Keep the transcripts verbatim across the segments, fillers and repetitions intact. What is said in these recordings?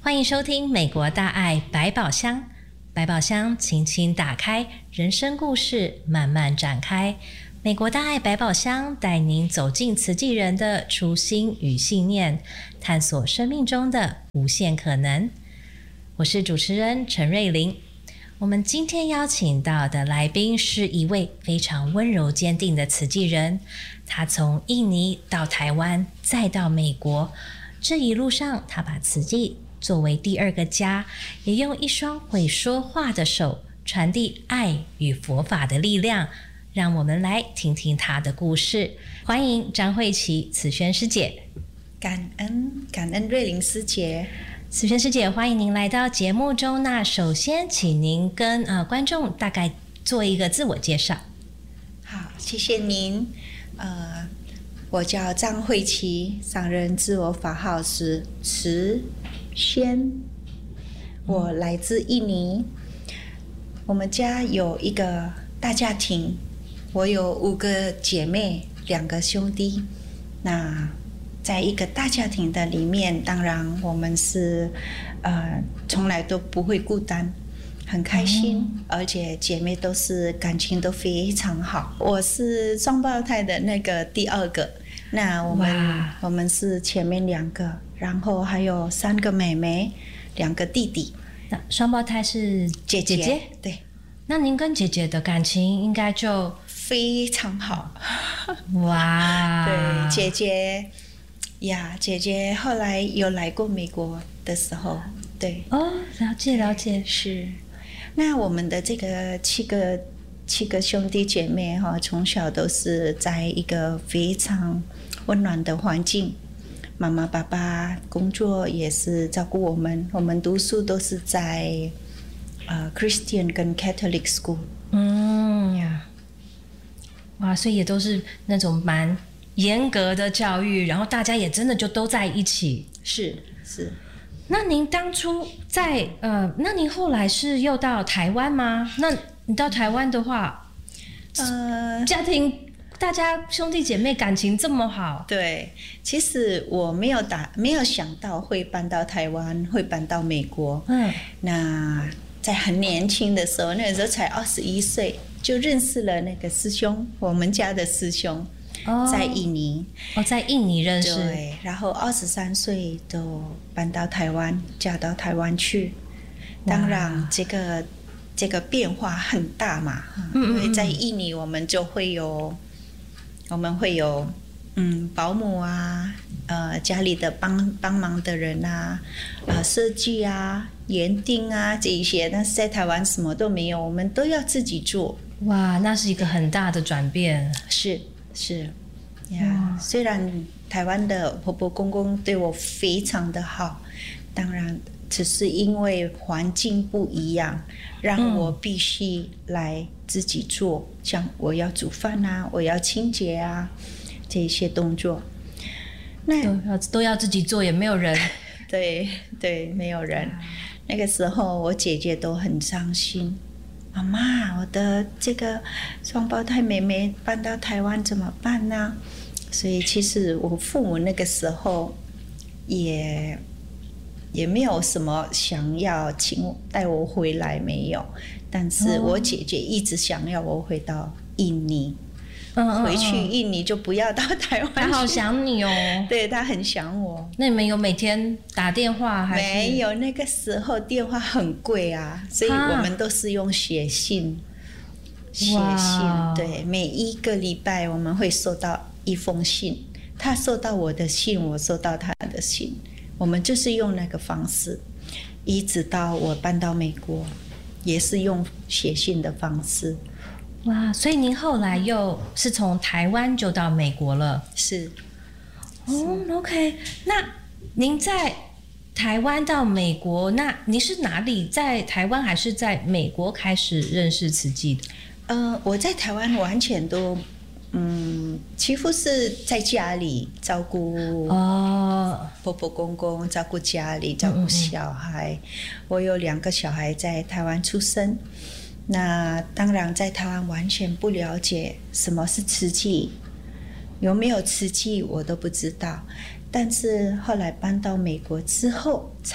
欢迎收听美国大爱百宝箱，百宝箱轻轻打开，人生故事慢慢展开。美国大爱百宝箱带您走进慈济人的初心与信念，探索生命中的无限可能。我是主持人陈瑞玲。我们今天邀请到的来宾是一位非常温柔坚定的慈济人，他从印尼到台湾，再到美国，这一路上他把慈济作为第二个家，也用一双会说话的手传递爱与佛法的力量。让我们来听听他的故事。欢迎张慧琪慈萱师姐。 感恩感恩瑞玲师姐。 慈萱师姐，欢迎您来到节目中。那首先请您跟呃观众大概做一个自我介绍。 好，谢谢您。呃，我叫张慧琪，上人自我法号是慈萱，我来自印尼。我们家有一个大家庭，我有五个姐妹，两个兄弟。那在一个大家庭的里面，当然我们是呃从来都不会孤单，很开心，嗯、而且姐妹都是感情都非常好。我是双胞胎的那个第二个，那我们我们是前面两个，然后还有三个妹妹，两个弟弟。 那双胞胎是姐姐？ 姐姐对。 那您跟姐姐的感情应该就非常好。 哇， 对，姐姐呀，姐姐后来有来过美国的时候，对， 哦，了解了解， 是。那我们的这个七个七个兄弟姐妹哈，从小都是在一个非常温暖的环境，妈妈爸爸工作也是照顾我们，我们读书都是在呃 Christian 跟 Catholic School。 嗯呀，哇，所以也都是那种蛮严格的教育，然后大家也真的就都在一起。 是是。 那您当初在呃，那您后来是又到台湾吗？那你到台湾的话，呃，家庭大家兄弟姐妹感情这么好。 对，其实我没有打没有想到会搬到台湾，会搬到美国。嗯，那在很年轻的时候，那个时候才二十一岁，就认识了那个师兄，我们家的师兄。哦、在印尼， 哦，在印尼认识， 对，然后二十三岁就搬到台湾，嫁到台湾去。当然，这个这个变化很大嘛，嗯、因为在印尼我们就会有，我们会有嗯保姆啊，呃家里的帮帮忙的人啊，呃设计啊、园丁啊这一些，但是在台湾什么都没有，我们都要自己做。 哇，那是一个很大的转变， 是。是呀，虽然台湾的婆婆公公对我非常的好，当然只是因为环境不一样，让我必须来自己做，像我要煮饭啊，我要清洁啊，这些动作， 那都要都要自己做，也没有人。 对对，没有人。那个时候我姐姐都很伤心。妈妈，我的这个双胞胎妹妹搬到台湾怎么办呢？所以其实我父母那个时候也也没有什么想要请我带我回来，没有。但是我姐姐一直想要我回到印尼，嗯、回去印尼就不要到台湾去。 她好想你哦， 对，她很想我。 那你们有每天打电话还是？ 没有，那个时候电话很贵啊，所以我们都是用写信。写信，对，每一个礼拜我们会收到一封信，他收到我的信，我收到他的信，我们就是用那个方式，一直到我搬到美国，也是用写信的方式。 哇，所以您后来又是从台湾就到美国了？ 是。 哦 ，OK， 那您在台湾到美国，那您是哪里？在台湾还是在美国开始认识慈济的？ 呃，我在台湾完全都，嗯，几乎是在家里照顾哦婆婆公公，照顾家里，照顾小孩。嗯嗯，我有两个小孩在台湾出生，那当然在台湾完全不了解什么是慈济，有没有慈济我都不知道。但是后来搬到美国之后，才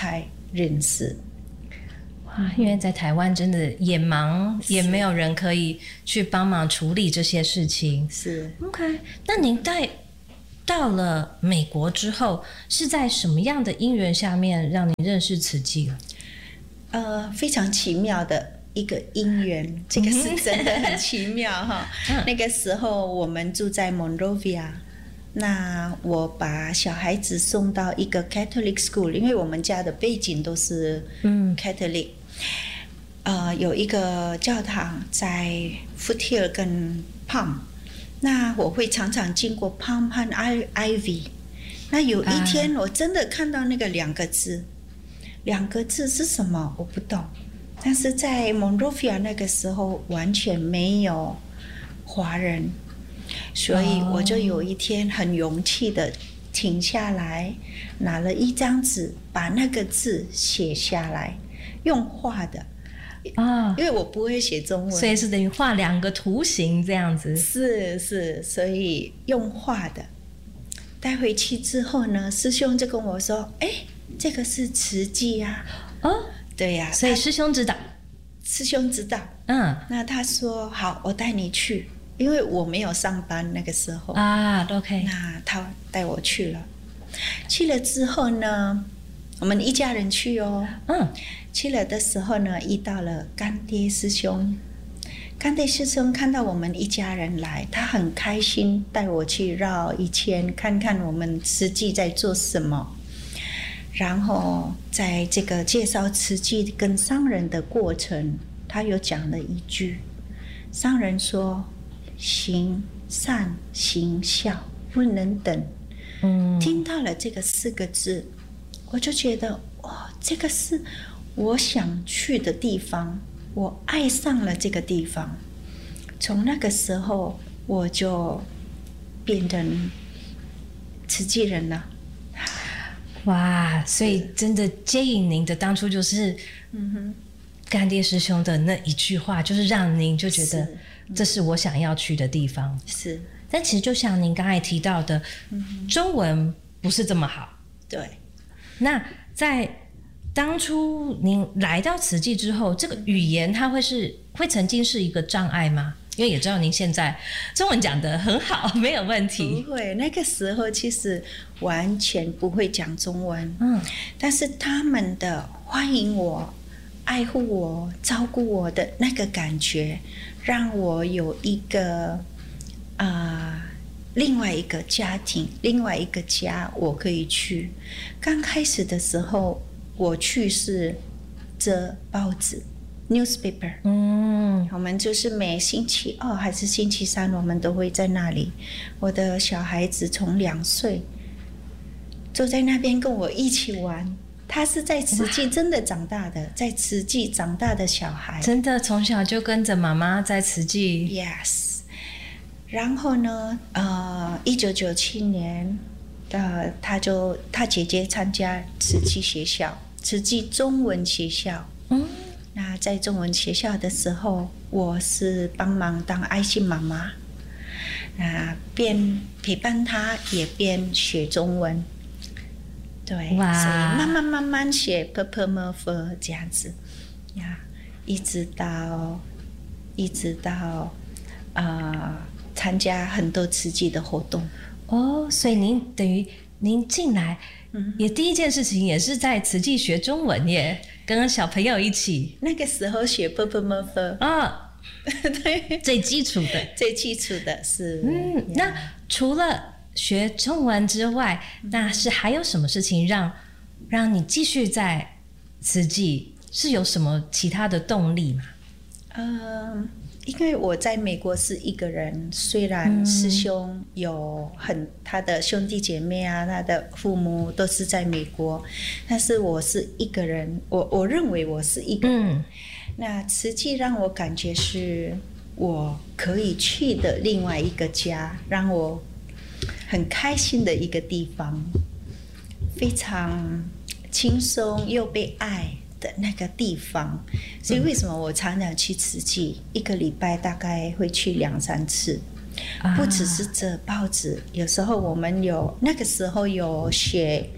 认识。 哇，因为在台湾真的也忙，也没有人可以去帮忙处理这些事情。 是 OK， 那您在到了美国之后，是在什么样的因缘下面让你认识慈济了？ 呃，非常奇妙的一个因缘，这个是真的很奇妙哈。嗯、那个时候我们住在 Monrovia， 那我把小孩子送到一个 Catholic school， 因为我们家的背景都是 Catholic。嗯、呃，有一个教堂在 Foothill 跟 Palm， 那我会常常经过 Palm 和 Ivy。那有一天我真的看到那个两个字，啊、两个字是什么我不懂。但是在 Monrovia 那个时候完全没有华人，所以我就有一天很勇气的停下来，拿了一张纸，把那个字写下来，用画的啊，因为我不会写中文， 所以是等于画两个图形这样子。 是是，所以用画的。带回去之后呢，师兄就跟我说：“哎，这个是慈济啊。”哦。对呀、啊， 所以师兄知道， 师兄知道，嗯，那他说好，我带你去，因为我没有上班那个时候啊 ，OK， 那他带我去了，去了之后呢，我们一家人去哦，嗯，去了的时候呢，遇到了干爹师兄，干爹师兄看到我们一家人来，他很开心，带我去绕一圈，看看我们慈济在做什么。然后在这个介绍慈济跟商人的过程，他有讲了一句，商人说行善行孝不能等。嗯，听到了这个四个字，我就觉得哇，这个是我想去的地方，我爱上了这个地方。从那个时候我就变成慈济人了。 哇，所以真的接引您的当初就是干爹师兄的那一句话，就是让您就觉得这是我想要去的地方。 是， 但其实就像您刚才提到的，中文不是这么好。 对。 那在当初您来到慈济之后，这个语言它会是会曾经是一个障碍吗？因为也知道您现在中文讲得很好，没有问题。 不会，那个时候其实完全不会讲中文。嗯，但是他们的欢迎我、爱护我、照顾我的那个感觉，让我有一个啊、呃、另外一个家庭、另外一个家，我可以去。刚开始的时候，我去是折报纸。newspaper， 嗯，我们就是每星期二还是星期三，我们都会在那里。我的小孩子从两岁坐在那边跟我一起玩，他是在慈济真的长大的，在慈济长大的小孩， 真的从小就跟着妈妈在慈济。 Yes， 然后呢，呃，一九九七年，呃，他就他姐姐参加慈济学校，慈济中文学校，嗯。那在中文学校的时候，我是帮忙当爱心妈妈，啊，边陪伴他，也边学中文。对，所以慢慢慢慢学 Purple Murphy 这样子呀，一直到一直到呃参加很多慈济的活动。 哦，所以您等于您进来，嗯，也第一件事情也是在慈济学中文耶。跟小朋友一起， 那个时候学 Purple Murphy 啊，对，最基础的， 最基础的是。 嗯，那除了学中文之外，那是还有什么事情让让你继续在慈济？是有什么其他的动力吗？ 嗯，因为我在美国是一个人，虽然师兄有很他的兄弟姐妹啊，他的父母都是在美国，但是我是一个人，我我认为我是一个人。嗯、那慈济让我感觉是我可以去的另外一个家，让我很开心的一个地方，非常轻松又被爱的那个地方。所以为什么我常常去慈济，一个礼拜大概会去两三次，不只是折报纸，有时候我们有那个时候有写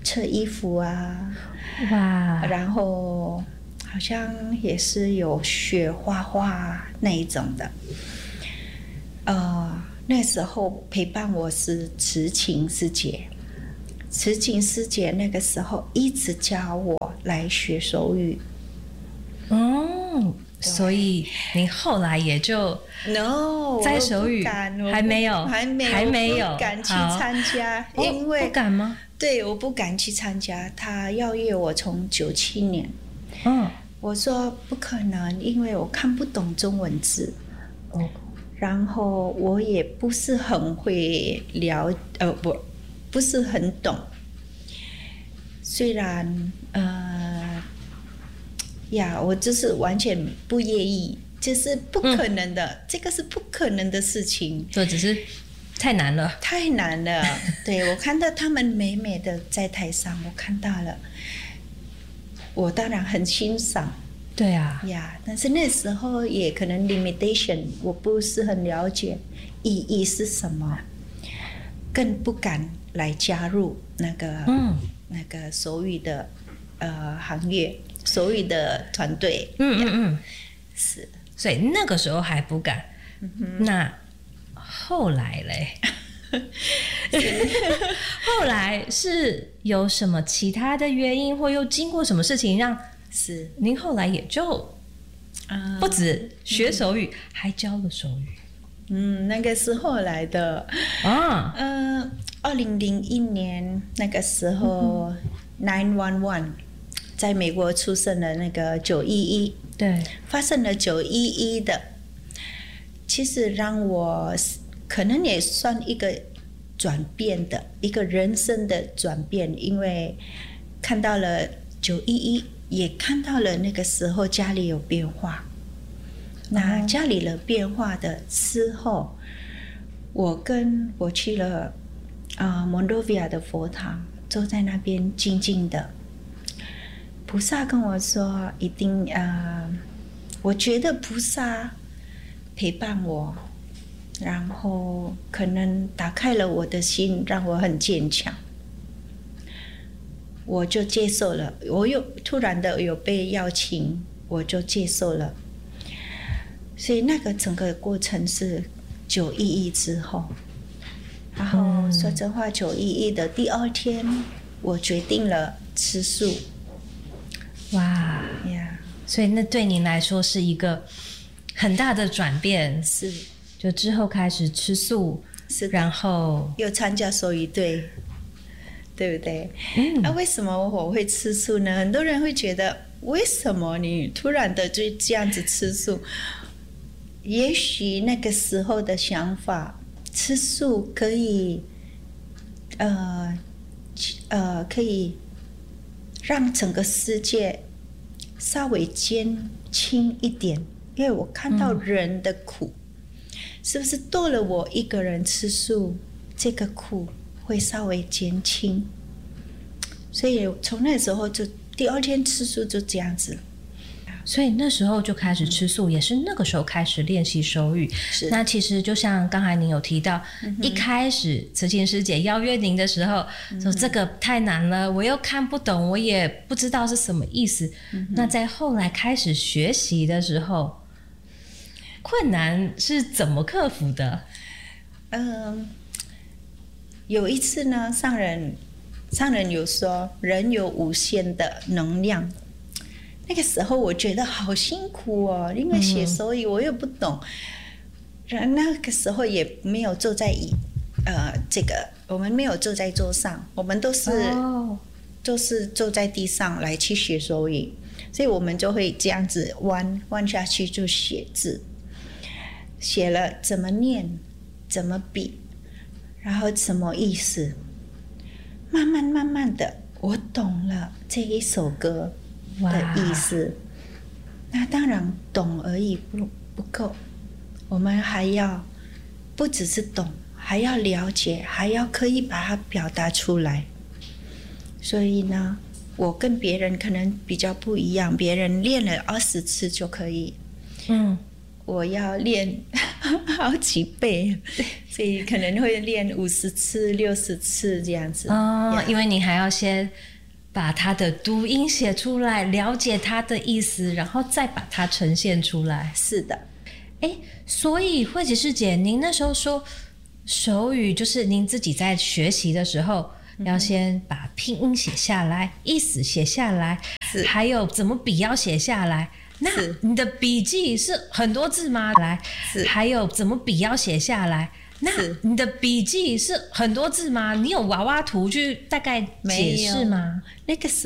车衣服啊， 哇， 然后好像也是有学画画那一种的。呃，那时候陪伴我是慈晴师姐，慈晴师姐那个时候一直教我来学手语。 嗯，所以您后来也就 no 在手语还没有， 还没有， 还没有不敢去参加，因为、 哦、不敢吗？ 对，我不敢去参加。他邀约我从九七年， 嗯， 我说不可能，因为我看不懂中文字。 哦。 然后我也不是很会了，呃，不，不是很懂。虽然，呃，呀，我就是完全不愿意，就是不可能的，嗯、这个是不可能的事情。 这只是太难了， 太难了。对，我看到他们美美的在台上，我看到了，我当然很欣赏。 对啊， 呀， yeah, 但是那时候也可能 limitation， 我不是很了解意义是什么，更不敢来加入那个、嗯、那个手语的呃行业，手语的团队。 嗯嗯嗯， 是， 所以那个时候还不敢。嗯、那后来嘞？后来是有什么其他的原因，或又经过什么事情让？是，您后来也就不止学手语，嗯、还教了手语。 嗯，那个是后来的啊。嗯，二零零一年那个时候 ，nine one one， 在美国出生的那个九一一， 对， 发生了九一一的，其实让我可能也算一个转变的一个人生的转变，因为看到了九一一。也看到了那个时候家里有变化，那家里的变化的之后，我跟我去了啊蒙多维亚的佛堂，坐在那边静静的。菩萨跟我说，一定呃，我觉得菩萨陪伴我，然后可能打开了我的心，让我很坚强。我就接受了，我又突然的有被邀请，我就接受了。所以那个整个过程是九一一之后，然后说真话，九一一的第二天，我决定了吃素。 哇呀， yeah. 所以那对您来说是一个很大的转变， 是， 就之后开始吃素， 是， 然后又参加手语队。对不对？嗯，那、啊、为什么我会吃素呢？很多人会觉得，为什么你突然的就这样子吃素？也许那个时候的想法，吃素可以，呃，呃，可以让整个世界稍微减轻一点，因为我看到人的苦，嗯、是不是多了我一个人吃素，这个苦会稍微减轻，所以从那时候就第二天吃素就这样子， 所以那时候就开始吃素，嗯、也是那个时候开始练习手语。 是， 那其实就像刚才您有提到，嗯、一开始慈晴师姐邀约您的时候，嗯、说这个太难了，我又看不懂，我也不知道是什么意思。嗯、那在后来开始学习的时候，困难是怎么克服的？ 嗯。有一次呢，上人上人有说人有无限的能量，那个时候我觉得好辛苦哦，因为写手语我又不懂，嗯、那个时候也没有坐在椅，呃，这个我们没有坐在桌上，我们都是、哦、都是坐在地上来去学手语，所以我们就会这样子弯弯下去就写字，写了怎么念，怎么比。然后什么意思？慢慢慢慢的，我懂了这一首歌的意思。那当然懂而已不不够，我们还要不只是懂，还要了解，还要可以把它表达出来。所以呢，我跟别人可能比较不一样，别人练了二十次就可以。嗯，我要练好几倍，所以可能会练五十次、六十次这样子。 哦，因为你还要先把它的读音写出来，了解它的意思，然后再把它呈现出来。 是的。 哎，所以慧琪师姐，您那时候说手语就是您自己在学习的时候，嗯、要先把拼音写下来，意思写下来，还有怎么笔要写下来。那你的笔记是很多字吗？来，还有怎么笔要写下来？那你的笔记是很多字吗？你有娃娃图去大概解释吗？ 那个时